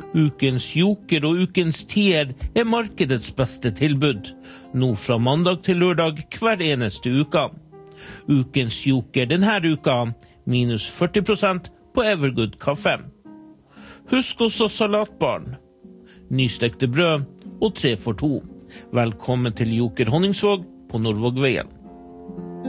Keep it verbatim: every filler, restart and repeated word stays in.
Ukens joker og ukens tier er markedets beste tilbud, nå fra mandag til lørdag hver eneste uka. Ukens joker denne uka, minus førti prosent på Evergood kaffe. Husk også salatbaren, nystekte brød og tre for to. Velkommen til Joker Honningsvåg på Nordvågveien.